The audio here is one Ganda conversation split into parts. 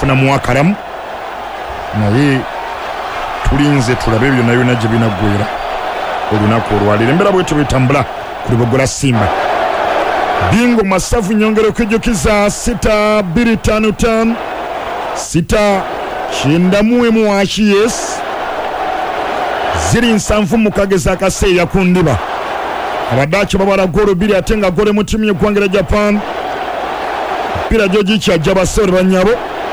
tufuna muwakalamu naye tulinze tulabe byonna byonna gye binagwera olunaku olwaliro embeera bwetyo bwetambula ku Lubogola Simba bingo masavu nyongero kujjukiza 6-2-5-5 6-9 Ashes ziri nsanvu mukageza akaseera ku ndiba abaddaaki babala golo 2 ate nga golo mu ttiimu y'eggwanga Japan mpira gyo gikyajja basore banyabo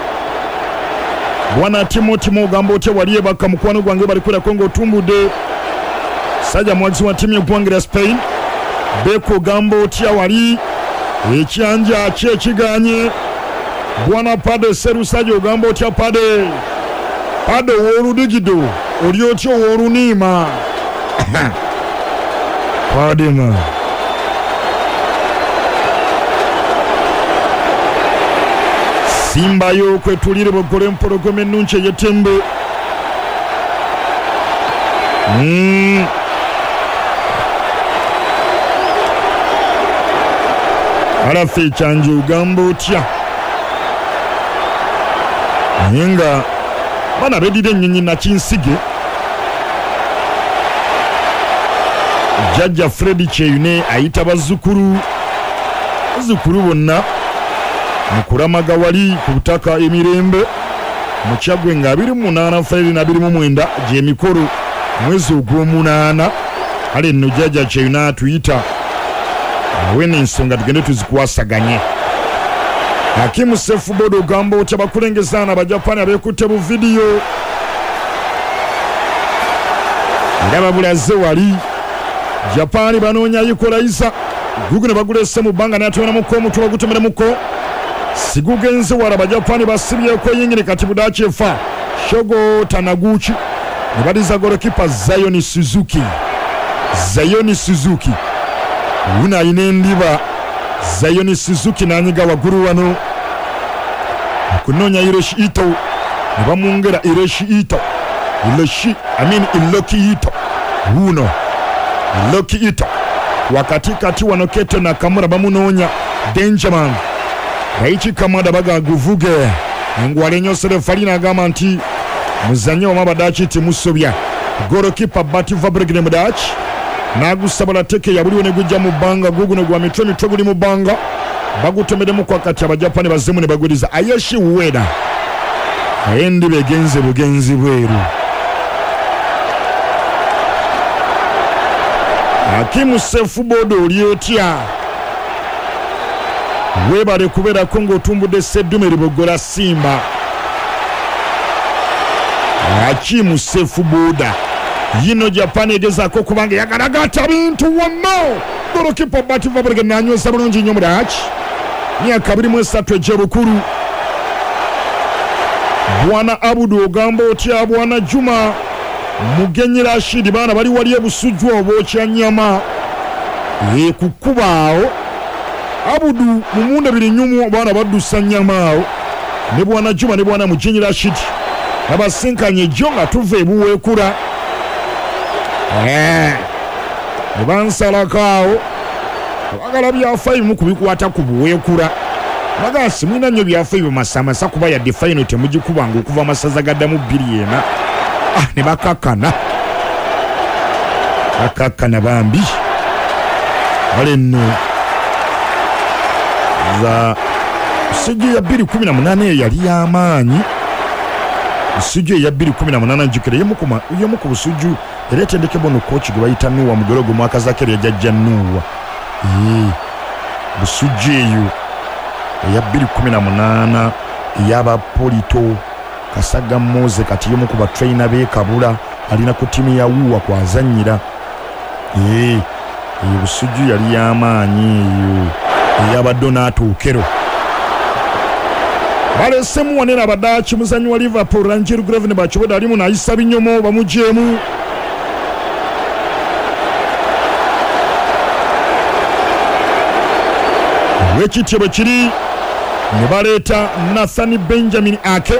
bwana Timothy Mogamba otya wali ebaka mukwano gwange bali kwirako ng'otumbudde sajja muwagizi wa ttiimu y'eggwanga Spain Beko Gambo otya wali ekyanja kyekiganye bwana Pade Serusajja ogamba otya Pade w'oludigido oli otya w'oluniima Padema Simba yo kwetulire bogole mpologome ennungi eyetembe alafe ekyanja ogamba otya naye nga bana beddira ennyonyi Nakinsige jjajja Fred Kyeyune ayita bazzukulu bonna mu kulamaga wali ku butaka emirembe mu Kyaggwe nga 28 Fred na 29 gy'emikolo mwezi ogw'omunaana ale nno jjajja Kyeyune atuyita awe n'ensonga tugende tuzikwasaganye Hakimu Sefubodo ogamba otya bakulengezaana Abajapani abeekutte bu vidiyo era babulaze wali Japani banoonya Equalizer gugu ne bagulese mu bbanga n'atonamuko omutwe bagutemeremuko sigugenze wala Abajapani basibyeko yingini kati budaaki efa Shogo Tanaguchi ne baliza golokipa Zion Suzuki una ayina endiba Zion Suzuki n'anyiga waggulu wano okunoonya Hiroshi Ito ne bamwongera Hiroshi Ito Iloki Ito uno Loki Ito wakati wano Keto Nakamura bamunoonya Benjamin Daichi Kamada bagaguvuge engwale nyosere Falina agamba nti muzannyo wa Abadaki temusobya golokipa Bati Fabreg Mudachi nagusabala teke ya buliwo ne gujja mu bbanga gugu ne gwa mitwe guli mu bbanga bagutemedemu kwa kati Abajapani bazemu ne bagwiriza Ayeshi Ueda ayendi begenze bugenzi bweru Hakimu Sefubodo oliotya webale kubeerako ng'otumbudde Sseddume Lubogola Simba Hakimu Sefuboda yino Japan egezaako kubanga yagalagata bintu wonna golokipa Bati Fabreg n'anywesa bulungi nnyo Mudachi myaka 23 egy'obukulu bwana Abudu ogamba otya bwana Juma Mugenyi Rashid baana bali wali ebusujju obwokya nnyama kukubaawo Abudu mumunda biri nyumu baana baddusa nnyama awo ne bwana Juma ne bwana Mugenyi Rashid nabasinkanye jjo nga tuva ebuweekula ne bansalakaawo abagala byafaayo mu kubikwata ku buweekula bagasi mwina nnyo byafaayo bamasamasa kuba yadde fayino temugikubanga okuva amasaza gaddamu 2 ne bakakana bambi wale nno za sijju ya 2018 yali y'amaanyi sijju ya 2018 njukire yemu ku busujju era etendekebwa no coach gwe bayita Nuwa Mugorogo mwaka Zakeri yajja Nuwa busujju eyo ya 2018 yaba Polito Kasaga Moze kati yomu ku batrainer be Kabula alina ku timu ya Wuwa kwazannyira busujju yali y'amaanyi eyo eyaba Donato Ukero balesemu wanera Abadaki muzanyi wa Liverpool Rangier Grove ne bakiboda alimu n'ayisa binyomo bamujeemu wekityo kiri ne baleeta Nathan Benjamin Ake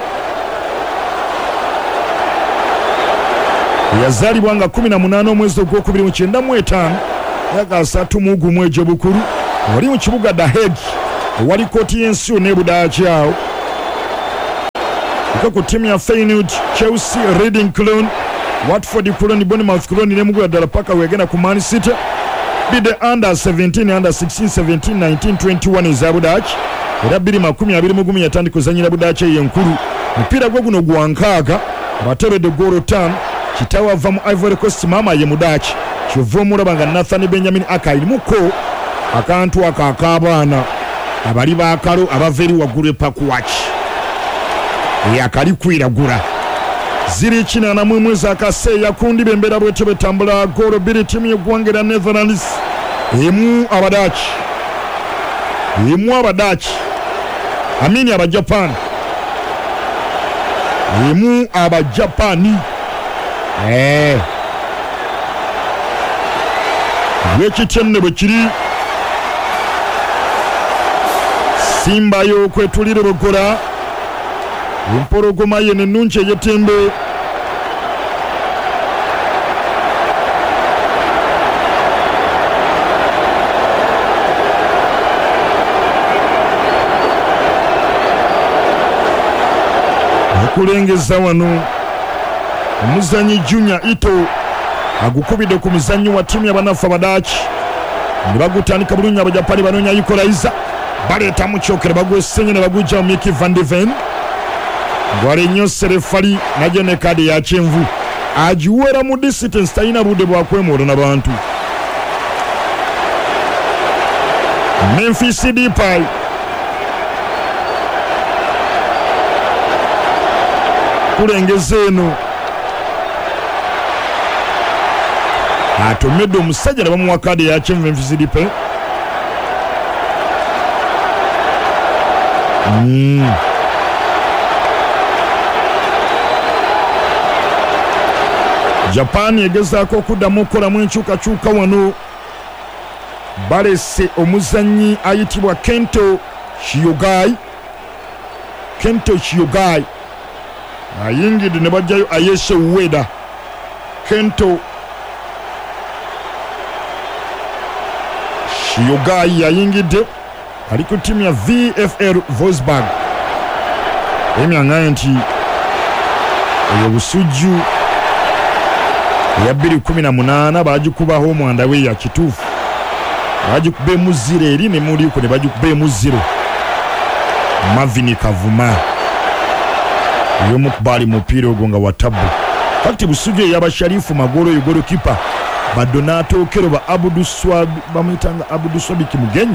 yazalibwa nga 18 omwezi ogw'okubiri mu 1995 myaka 31 egy'obukulu wali mu kibuga The Hague ewali kooti y'ensi yonna e Budaaki awo ku timu ya Feyenoord, Chelsea, Reading Cologne, Watford Cologne, Bournemouth Cologne ne mugula ddala paka wegenda ku Man City. Bide under 17, under 16, 17, 19, 21 eza Budaaki. Era 2020 yatandika kuzanyira Budaaki y'enkulu. Mupiira gwe guno gwankaaga abatebedde ggoolo 5 kitawa ava mu Ivory Coast maama ye Mudaaki. Kyova omulaba nga Nathan Benjamin akaalimuko akantu ak'abaana abali baakalo abava eri waggulu epakuwaki akali kwiragula. Ziri kinana mu mwezi akaseeya kundi bembera bwetyo betambula ggoolo 2 tiimu y'eggwanga erya Netherlands emu Abadaaki amini Abajapani emu Abajapani lwekitenne bwe kiri Simba y'okwetulira Bogola empologoma ye n'ennungi ey'ettembe akulengeza wano omuzanyi Junior Ito agukubidde ku muzanyi wa tiimu y'abanafu Abadaaki ne bagutandika bulungi Abajapani banoonya Equalizer baleeta mu kyokero bagwesenye ne bagujja mu Mickey van de Ven ngwale nnyo serefali najjo ne kaadi ya kyenvu agiwera mu distance talina budde bwakwemoola n'abantu. Memphis Depay kulengeza eno atomedde omusajja ne bamuwa kaadi ya kyenvu Memphis Depay. Japan egezaako okuddamu okukolamu enkyukakyuka wano balese omuzannyi ayitibwa Kento Shiogai ayingidde ne bajjayo Ayeshe Ueda. Kento Shiogai yayingidde ali ku tiimu ya VfL Wolfsburg emyanga nti eyo busujju eya 2018 bagikubaho omwanda we ya kituufu bagikube muziro eri ne muliko ne bagikube muziro Marvin Kavuma yomukubali mupiira ogwo nga watabu kati busujju ey'abasharifu magolo yogolo kipa Badonato Okero ba Abdou Swab bamuyitanga Abdou Swab Kimugenyi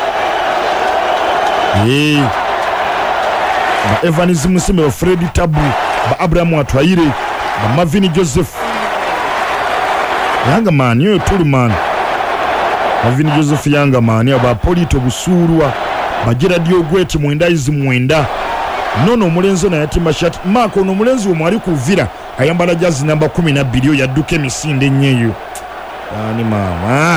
ba Evans Musimbe ba Freddy Tabu ba Abraham Atwaire ba Marvin Joseph Yanga mani yo Tuliman Marvin Joseph Yanga mani aba Polito Busurwa ba Gerard Ogweti mwendaizi mwenda nono omulenzi na yatimba shati Marco no mulenzi omwali kuvira ayambala jazi namba 12 yadduka emisinde nnyo yani mama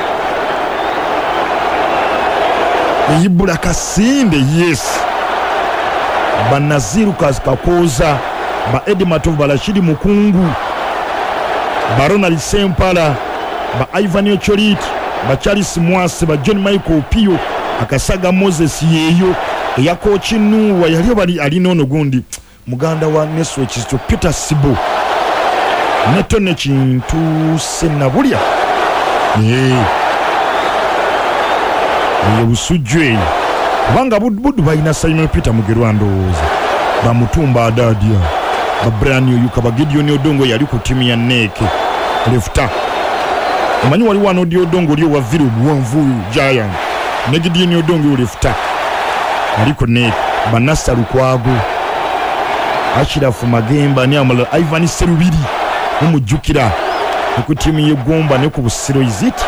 Ibula Kasinde yes Banaziru Kakoza ba Edmatov Balashidi Mukungu ba Ronald Sempala ba Ivan Ocholit ba Charles Mwase ba John Michael Pio akasaga Moses yeyo eya coach Nuwa yali bali alinono gundi muganda wa Neswe Kisto Peter Sibo netone kintu senabulya busujjwe kubanga budu balina Simon Peter Mugerwa ndowooza bamutumba Adadia ba Brian Oyuka ba Gideon Odongo yali ku timu ya Neke lefta omanyi wali wano Odongo lyo wa Viru Buwanvu Giant ne Gideon Odongo lefta aliko Neke Banasa Lukwago Ashirafu Magemba ne amala Ivan Serubiri umujukira ku timu y'Egomba ne ku Busiro iziti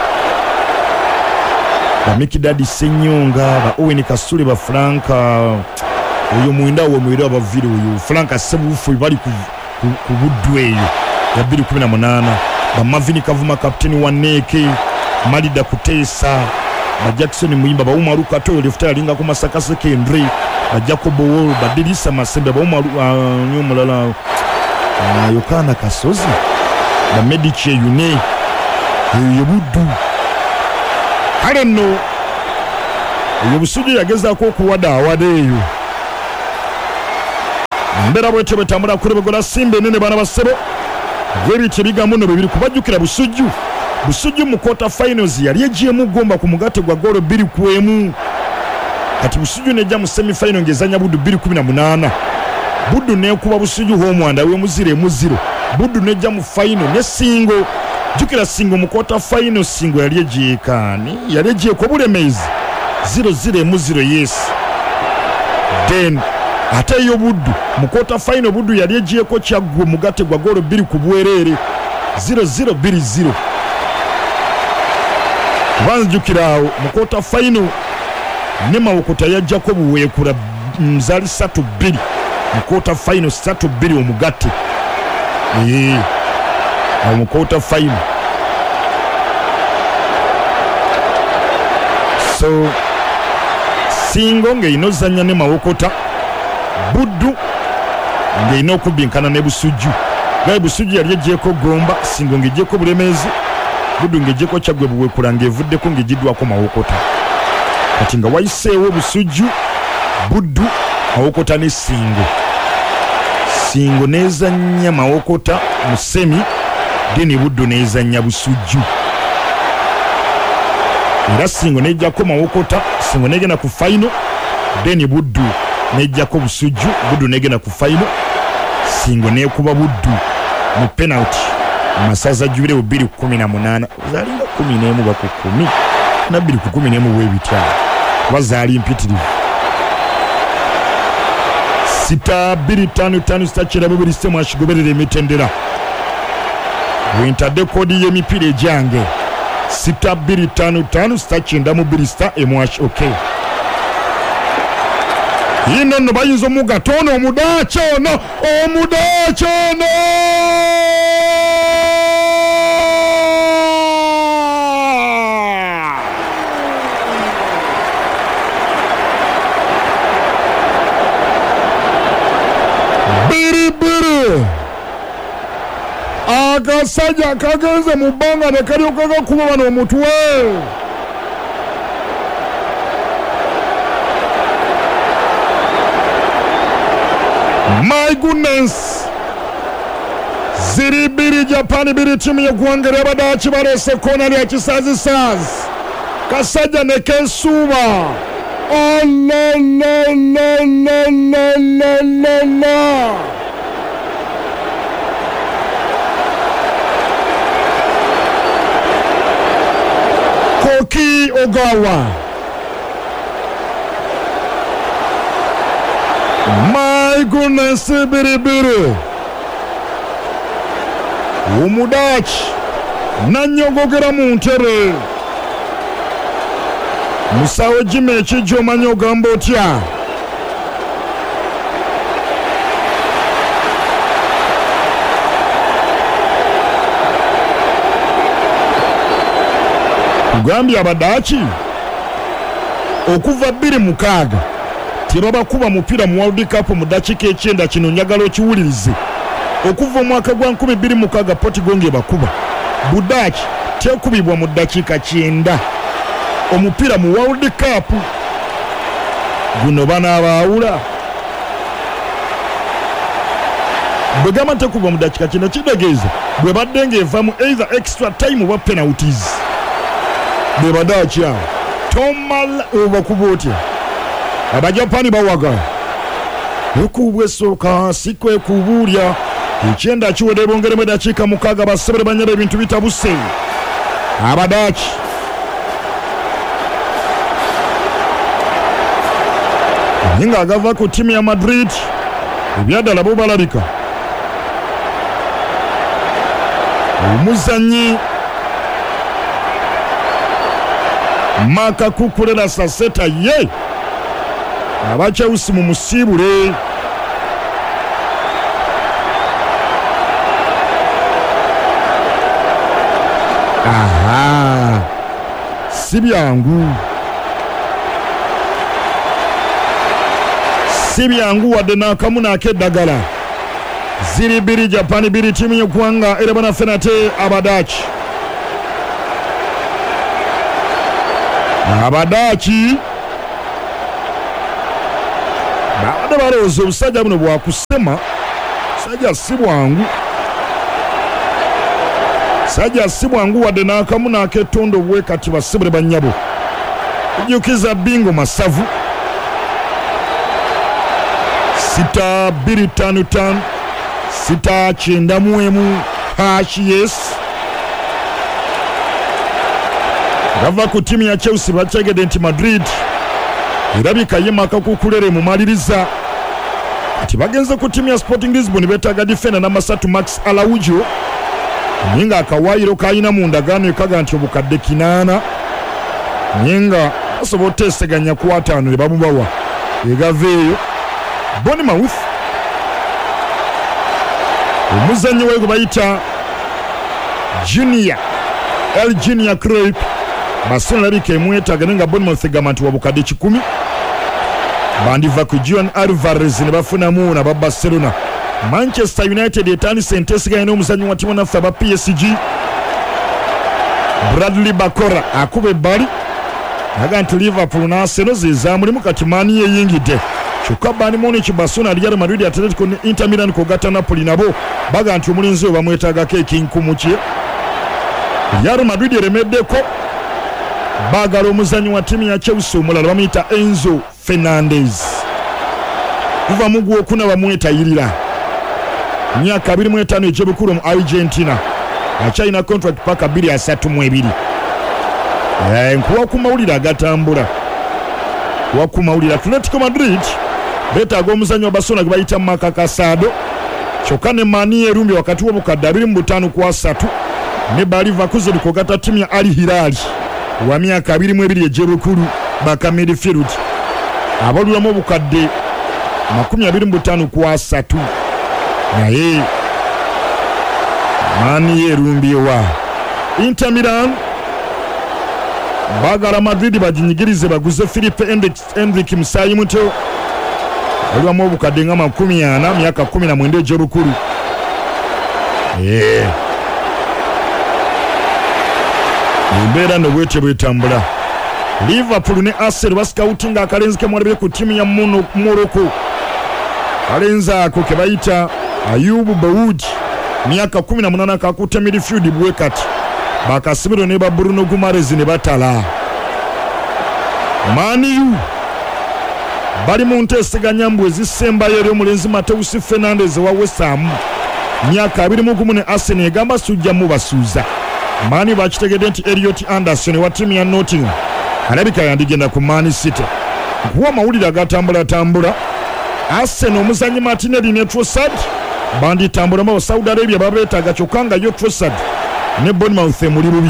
ba Mikidadi Senyonga ba Owen Kasule ba Franka uyo mwenda wo mwira ba Viru uyo Franka Sebufu bali ku budwe ya 2018 ba Marvin Kavuma captain wa Neke Malida Kutesa ba Jackson Muyimba ba Umaru Kato lefta linga ku Masaka Secondary ba Jacob Wall ba Dilisa Masembe ba Umaru nyomulala Yokana Kasozi ba Medici Yune yebudu kale nno oyo busujju yagezaako okuwada awada eyo mbera bwete betambula kulebegola Simba nene bana basebo gebite bigambo no bibiri kubajukira Busujju mu quarter finals yali ejiemu gomba ku mugate gwa golo 2-1 kati Busujju nejja mu semi final ngezanya Buddu 2-18 Buddu nekuba Busujju homwanda we muzire Buddu nejja mu final ne Singo jukira Singo mu quarter final Singo yali ejikani yali ejiko bulemezi 0-0 yes then ate yo Buddu mu quarter final Buddu yali ejiko kyagwe mugate gwa golo 2 ku bwerere 0-0 banjukirawo mu quarter final ne Mawokota yajjako buweekula mzali 3-2 mu quarter final 3-2 omugate mu quarter final so Singo ng'erina ozannya ne Mawokota Buddu ng'erina okubbinkana ne Busujju gaye Busujju yali ejjeeko gomba Singo ng'ejjeeko bulemezi Buddu ng'ejjeeko kyagwe buweekula ng'evuddeko ng'egiddwako Mawokota kati nga wayiseewo Busujju Buddu Mawokota ne Singo nezannya Mawokota mu semi deni Buddu nezannya Busujju era Singo nejjako Mawokota Singo negenda ku final deni Buddu nejjako Busujju Buddu negenda ku final Singo nekuba Buddu mu penalty masaza jubile 2-18 zalinga 11 bako 10 na 2-11 webitya bazali mpitirivu 6-2-5-5 stachira bubiri sistemu ashigoberere emitendera wintadde kodi y'emipiira ejange 6-2-5-5 stachinda mu birista emwashi okay yino no bayinzo mugatono omudacho no akasajja kagenze mu bbanga ne kalyoka gakuba bano omutwe my goodness 0-2 Japan 2 timu y'eggwanga ly'Abadaaki baleese koona lya kisaazi kasajja ne kesuuba Koki Ogawa my goodness 2-2 Omudaaki nanyogogera mu ntere musawo Jimmy ekijjo omanyi ogamba otya kugambye Abadaaki okuva 2-6 tebabakuba mupiira mu World Cup mu dakiika 9 kino njagala okiwulirize okuva omwaka gwa 2006 Portugal ng'ebakuba Budaaki tekubibwa mu dakiika 9 omupiira mu World Cup guno banabaawula bwe gamba tekubwa mu dakiika 9 kitegeeza bwe badde ng'evamu either extra time oba penalties bwe Badaaki awo tomala obakuba otya Abajapani bawaga ekubwa esooka si kwekubuulya ekyenda kiwedde bongeremu dakiika 6 basobole banyala ebintu bitabuse Abadaaki nga agava ku timu ya Madrid ebyaddala bo balabika omuzannyi Maka Kukurela Saseta ye abacheusi mu musiibule aha si byangu wadde n'akamu n'akeddagala 0-2 Japan 2 timu y'eggwanga era banafe nate Abadaaki abadde balowooza obusajja buno bwakusema sajja si bwangu wadde n'akamu n'akettondo bwe kati basibule bannyabo ejjukiza bingo masavu 6255 691 yes gava ku ttiimu ya Chelsea bategedde nti Madrid erabika ye makakukulere mu maliriza kati bagenze ku ttiimu ya Sporting Lisbon beetaaga defender n'amasatu Max Araujo ninga akawaayiro kayina mu ndagaano ekaga nti obukadde 8 ninga asobola oteeseganya ku 5 ne bamubawa egaveeyo Bournemouth omuzannyi we gwe bayita Junior Cruyff Barcelona labika emwetaaga nenga Bournemouth egamba nti wabukadde 10 bandiva ku Juan Alvarez ne bafunamu naba Barcelona. Manchester United etandise enteeseganya n'omuzannyi wa ttiimu naffe aba PSG Bradley Bakora akuba ebbali aga nti Liverpool n'Arsenal zezaamulimu kati maani yeyingidde kyokka Bayern Munich, Barcelona, Real Madrid, Atletico ne Inter Milan kogata Napoli nabo baga nti omulenzi we bamwetaagako ekinkumuki. Real Madrid eremeddeko baagala omuzannyi wa ttiimu ya Chelsea omulala bamuyita Enzo Fernandez kuva mu gwokuna bamwetayirira myaka 25 egy'obukulu mu Argentina akyalina contract paka 2032 nkuwa ku mawulire agatambula ku mawulire Atletico Madrid beetaaga omuzannyi wa Barcelona gwe bayita Marc Casado kyokka ne Mani erumbi wakati w'obukadde 25-3 ne Bayer Leverkusen kogata ttiimu ya Al Hilal wa myaka 22 egy'obukulu baka midfield abalulamu obukadde 25-3 naye Mani erumbyewa. Inter Milan bagala Madrid baginyigirize baguze Philippe Endrick Musayi muto aliwamu obukadde nga 40 myaka 19 egy'obukulu embeera nobwetyo bwetambula. Liverpool ne Arsenal bascoutinga akalenzi kemwalabye ku ttiimu ya Morocco kalenzi ako ke bayita Ayubu Boud myaka 18 kakutte midfield bwe kati bakasibiro ne ba Bruno Guimaraes ne batala. Maniu bali mu nteeseganya mbwe zisembayo eri omulenzi Mateus Fernandes wa West Ham myaka 21 ne Arsenal egamba sujja mu basuuza. Mani bakitegedde nti Elliot Anderson wa ttiimu ya Nottingham alabika yandigenda ku Man City. Kuwa mawulire agatambula Arsenal omuzannyi Martinelli ne Trossard banditambula mu Saudi Arabia babeetaaga kyokka nga yo Trossard ne Bournemouth muli bubi.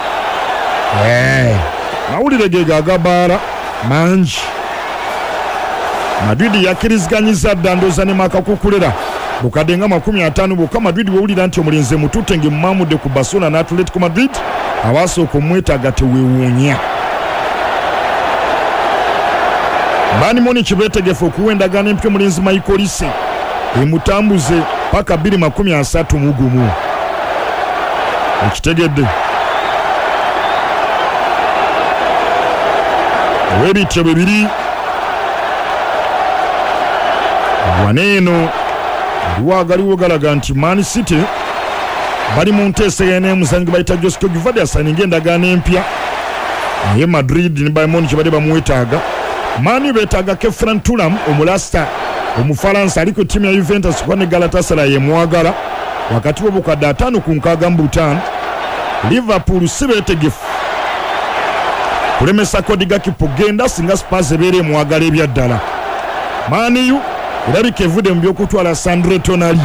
Mawulire ge gagabaala mangi. Madrid yakkiriziganyizza ddandoza ne makakukulera bukadde nga 50 bwokka. Madrid wewulira nti omulenzi mututte ng'emumamudde ku Barcelona ne Atletico Madrid abaasooka omwetaaga teweewuunya. Bayern Munich beetegefu okuwa endagaano empya omulenzi Michael Olise emutambuze paka 2031 ekitegedde ow'ebityo bibiri waneeno aliwo galaga nti Man City bali mu nteeseganya n'emuzannyi gwe bayita Josko Gvardiol asaninga endagaano empya naye Madrid ne Bayern Munich bali bamuwetaaga. Mani beetaaga Kefran Turam omulasta omufalansa ali ku ttiimu ya Juventus kwa ne Galatasaray yemwagala wakati w'obukadde 5-6 Liverpool si beetegefu kulemesa Cody Gakpo genda singa Spurs ebeera emwagala ebyaddala. Maniu erabika evudde mu by'okutwala Sandro Tonali.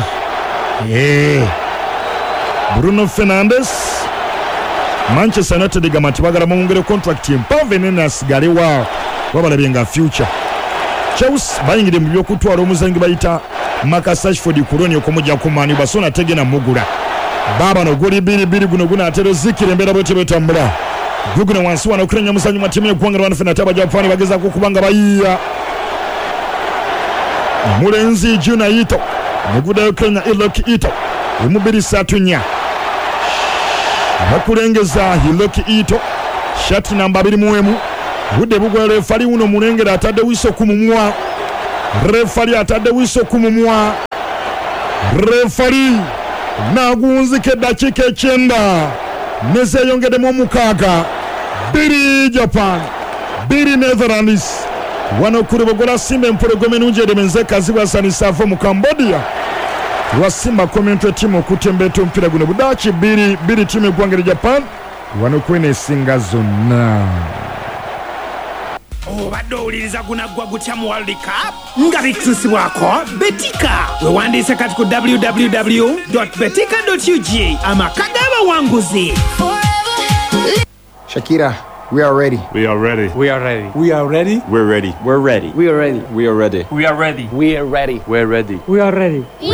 Bruno Fernandes Manchester United egamba nti bagala bamwongere contract empanvu enene asigale waawo wabalabye nga future. Chelsea bayingire mu by'okutwala omuzannyi gwe bayita Marcus Rashford kuloni okumujja ku Mani Barcelona tegena mugula baba no goli 2-2 guno gunatera zikira embeera bwete betambula guguno wansi wano okulenya omuzannyi wa ttiimu y'eggwanga Rwanda Taba Japani bagezaako okubanga bayiiya Mulenzi Juna Ito negudayo Kenya Hiroki Ito emubiri 3 bakulengeza Hiroki Ito shati namba 21 budde bugwele fali uno mulengera atadde wiso ku mumwa refali atadde wiso ku mumwa, refali n'agunzika eddakiika 9 ne zeeyongeddemu 6. 2 Japan, 2 Netherlands. Wano kuri bogola Simba empologoma ennungi eremenze kazibwasanisa ava mu Cambodia. Lwasimba community team okutembeeta omupiira guno Budaaki 2 tiimu eggwanga lya Japan wano kwena esinga zonna. Obadde owuliriza gunaggwa gutya mu World Cup nga bituusibwako Betika. Weewandiise kati ku www.betika.ug. amaka g'abawanguzi. Shakira, we are ready. We are ready. We are ready. We are ready. We're ready. We're ready. We are ready. We are ready. We are ready. We are ready. We're ready. We are ready.